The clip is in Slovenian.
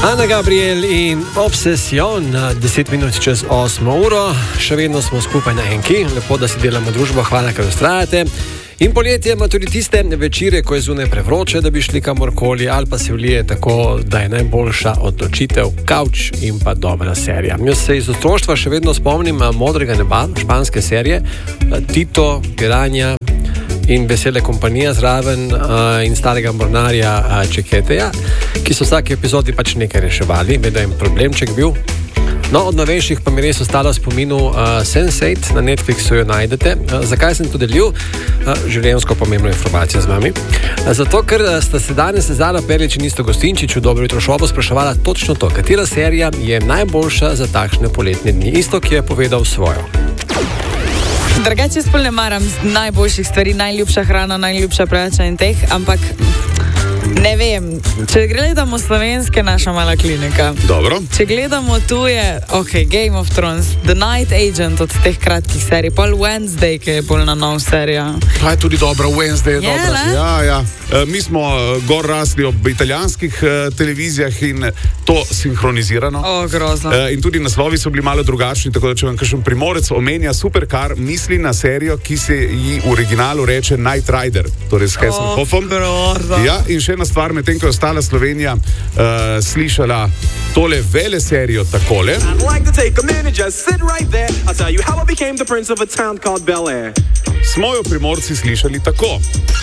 Ana Gabriel in Obsession, 10 minut čez 8 uro, še vedno smo skupaj na enki, lepo, da si delamo družbo, hvala, ker ustrajate. In poletje ima tudi tiste večere, ko je zunaj prevroče, da bi šli kamorkoli, ali pa se vlije tako, da je najboljša odločitev kavč in pa dobra serija. Jaz se iz otroštva še vedno spomnim Modrega neba, španske serije, Tito, Piranja in Vesele kompanija zraven in starega mornarja Čeketeja, ki so vsake epizodi pač nekaj reševali, vedno je problemček bil. No, od novejših pa mi res ostalo spominu Sense8, na Netflixu jo najdete. Zakaj sem to delil? Življenjsko pomembno informacijo z vami. Zato, ker sta se danes Zara Perlič in Isto Gostinčič v Dobro jutro šovu spraševala točno to, katera serija je najboljša za takšne poletne dni. Isto, ki je povedal svojo. Drugače sploh ne maram najboljših stvari, najljubša hrana, najljubša pijača in teh, ampak ne vem, če gledamo slovenske, naša mala klinika. Dobro. Če gledamo tuje, Game of Thrones, The Night Agent od teh kratkih serij, pol Wednesday, ki je bolj na nov serija. Pa je tudi dobra, Wednesday je dobra. Ne? Ja. Mi smo gor rasli ob italijanskih televizijah in to sinhronizirano. Grozno. In tudi naslovi so bili malo drugačni, tako da če vam kakšen Primorec omenja Supercar, misli na serijo, ki se ji v originalu reče Knight Rider, torej s Hasselhoffom. Grozno. Ja, in še ena stvar, medtem ko je ostala Slovenija slišala tole vele serijo takole. Smo jo Primorci slišali tako.